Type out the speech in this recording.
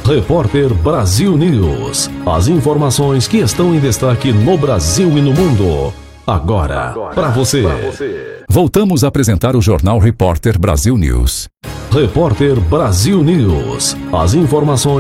Repórter Brasil News. As informações que estão em destaque no Brasil e no mundo. Agora para você. Voltamos a apresentar o Jornal Repórter Brasil News. Repórter Brasil News. As informações